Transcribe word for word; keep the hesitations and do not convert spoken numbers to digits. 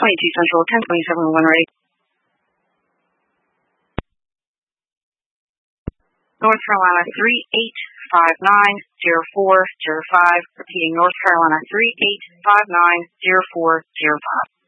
twenty-two Central, ten twenty-seven, one ready. North Carolina three eight five nine zero four zero five. Repeating, North Carolina three eight five nine zero four zero five.